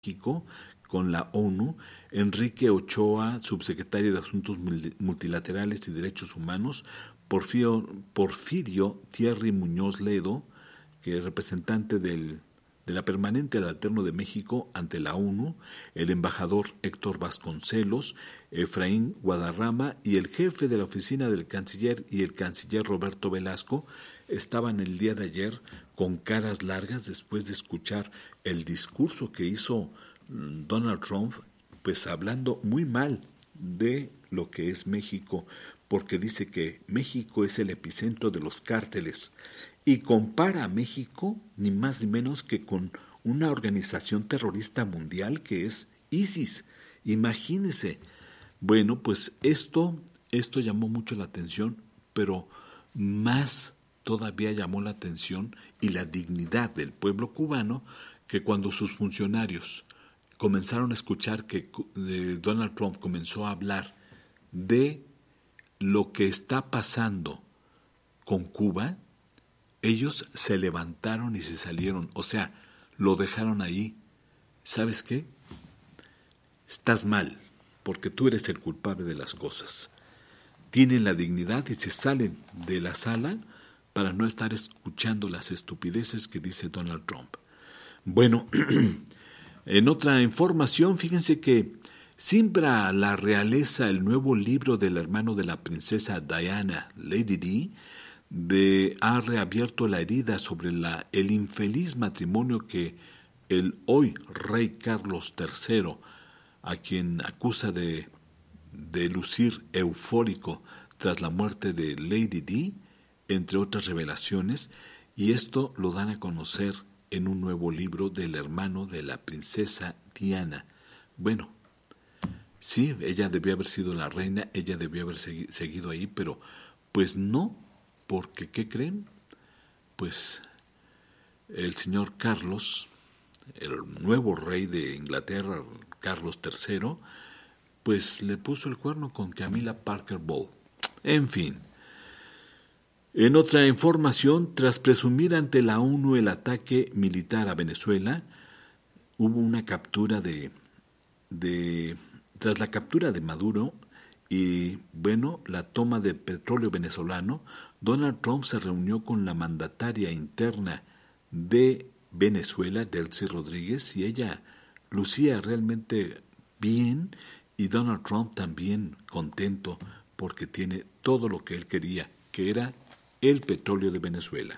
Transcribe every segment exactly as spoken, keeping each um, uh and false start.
México con la ONU, Enrique Ochoa, subsecretario de Asuntos Multilaterales y Derechos Humanos, Porfirio, Porfirio Thierry Muñoz Ledo, que es representante del, de la permanente al alterno de México ante la ONU, el embajador Héctor Vasconcelos, Efraín Guadarrama y el jefe de la oficina del canciller y el canciller Roberto Velasco estaban el día de ayer con caras largas después de escuchar el discurso que hizo Donald Trump, pues hablando muy mal de lo que es México, porque dice que México es el epicentro de los cárteles y compara a México ni más ni menos que con una organización terrorista mundial que es ISIS. Imagínense. Bueno, pues esto, esto llamó mucho la atención, pero más todavía llamó la atención y la dignidad del pueblo cubano que cuando sus funcionarios comenzaron a escuchar que Donald Trump comenzó a hablar de lo que está pasando con Cuba, ellos se levantaron y se salieron, o sea, lo dejaron ahí. ¿Sabes qué? Estás mal, porque tú eres el culpable de las cosas. Tienen la dignidad y se salen de la sala para no estar escuchando las estupideces que dice Donald Trump. Bueno, en otra información, fíjense que simbra la realeza el nuevo libro del hermano de la princesa Diana, Lady Di, de, ha reabierto la herida sobre la, el infeliz matrimonio que el hoy rey Carlos tercero, a quien acusa de, de lucir eufórico tras la muerte de Lady Di, entre otras revelaciones, y esto lo dan a conocer en un nuevo libro del hermano de la princesa Diana. Bueno, sí, ella debió haber sido la reina, ella debió haber segui- seguido ahí, pero pues no, porque ¿qué creen? Pues el señor Carlos, el nuevo rey de Inglaterra, Carlos tercero, pues le puso el cuerno con Camilla Parker Bowles. En fin. En otra información, tras presumir ante la ONU el ataque militar a Venezuela, hubo una captura de, de tras la captura de Maduro y, bueno, la toma de petróleo venezolano, Donald Trump se reunió con la mandataria interna de Venezuela, Delcy Rodríguez, y ella lucía realmente bien y Donald Trump también contento porque tiene todo lo que él quería, que era el petróleo de Venezuela.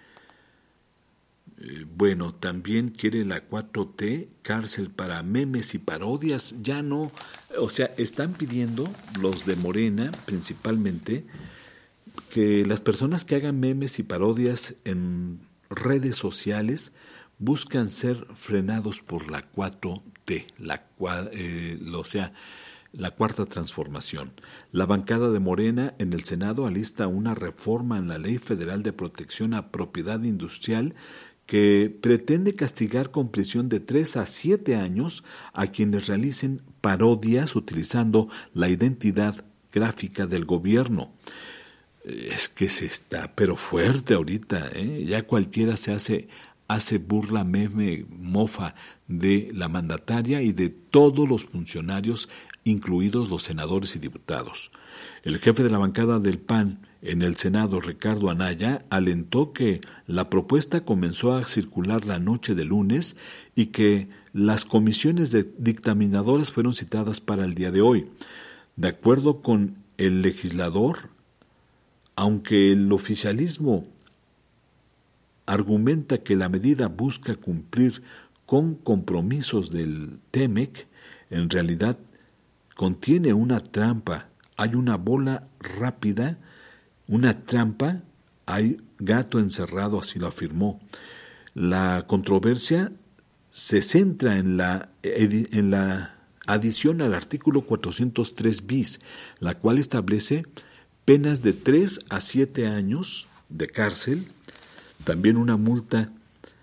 Eh, bueno, también quiere la cuatro T, cárcel para memes y parodias, ya no, o sea, están pidiendo los de Morena principalmente que las personas que hagan memes y parodias en redes sociales buscan ser frenados por la cuatro T, la, eh, o sea, la cuarta transformación. La bancada de Morena en el Senado alista una reforma en la Ley Federal de Protección a Propiedad Industrial que pretende castigar con prisión de tres a siete años a quienes realicen parodias utilizando la identidad gráfica del gobierno. Es que se está, pero fuerte ahorita, ¿eh? Ya cualquiera se hace, hace burla, meme, mofa de la mandataria y de todos los funcionarios, incluidos los senadores y diputados. El jefe de la bancada del P A N en el Senado, Ricardo Anaya, alentó que la propuesta comenzó a circular la noche de lunes y que las comisiones de dictaminadoras fueron citadas para el día de hoy. De acuerdo con el legislador, aunque el oficialismo argumenta que la medida busca cumplir con compromisos del T E M E C, en realidad contiene una trampa. Hay una bola rápida, una trampa, hay gato encerrado, así lo afirmó. La controversia se centra en la, en la adición al artículo cuatrocientos tres bis, la cual establece penas de tres a siete años de cárcel, también una multa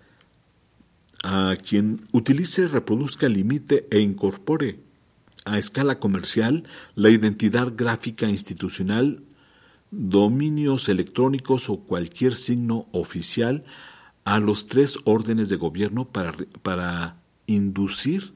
a quien utilice, reproduzca, limite e incorpore a escala comercial la identidad gráfica institucional, dominios electrónicos o cualquier signo oficial a los tres órdenes de gobierno para, para inducir